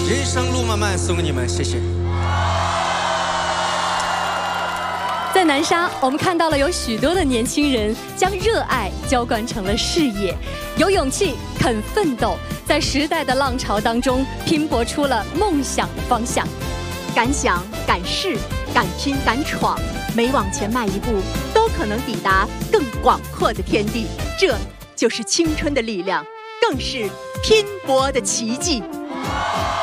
人生路漫漫，送给你们，谢谢。 在南沙，我们看到了有许多的年轻人将热爱浇灌成了事业，有勇气，肯奋斗，在时代的浪潮当中拼搏出了梦想的方向。 敢想敢试敢拼敢闯，每往前迈一步都可能抵达更广阔的天地，这就是青春的力量，更是拼搏的奇迹。